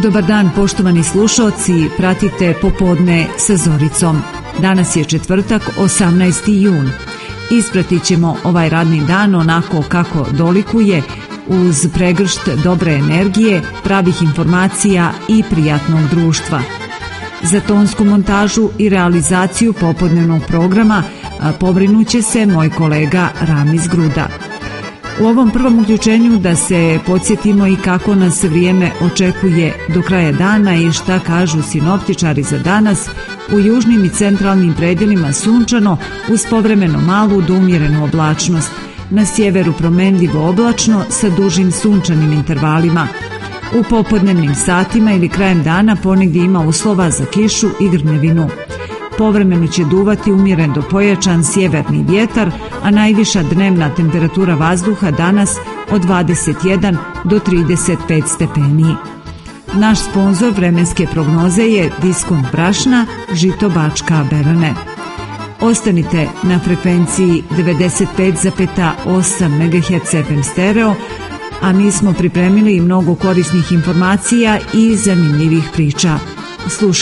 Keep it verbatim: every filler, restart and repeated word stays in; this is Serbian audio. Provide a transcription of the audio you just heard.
Dobar dan, poštovani slušaoci, pratite Popodne sa Zoricom. Danas je četvrtak, osamnaesti jun. Ispratit ćemo ovaj radni dan onako kako dolikuje, uz pregršt dobre energije, pravih informacija i prijatnog društva. Za tonsku montažu i realizaciju popodnevnog programa pobrinuće se moj kolega Ramiz Gruda. U ovom prvom uključenju da se podsjetimo i kako nas vrijeme očekuje do kraja dana i šta kažu sinoptičari za danas. U južnim i centralnim predjelima sunčano uz povremeno malu do umjerenu oblačnost. Na sjeveru promenljivo oblačno sa dužim sunčanim intervalima. U popodnevnim satima ili krajem dana ponegdje ima uslova za kišu i grmljevinu. Povremeno će duvati umjeren do pojačan sjeverni vjetar, a najviša dnevna temperatura vazduha danas od dvadeset jedan do trideset pet stepeni. Naš sponzor vremenske prognoze je Diskont brašna Žito Bačka Berane. Ostanite na frekvenciji devedeset pet zarez osam megaherca F M stereo, a mi smo pripremili mnogo korisnih informacija i zanimljivih priča. Slušajte.